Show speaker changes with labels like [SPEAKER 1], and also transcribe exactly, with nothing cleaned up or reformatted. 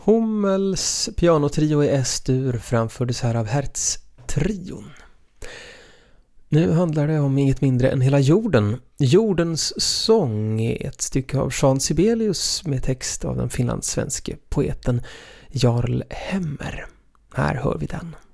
[SPEAKER 1] Hummels pianotrio i S-dur framfördes här av Hertz-trion. Nu handlar det om inget mindre än hela jorden. Jordens sång är ett stycke av Jean Sibelius med text av den finlandssvenske poeten Jarl Hemmer. Här hör vi den.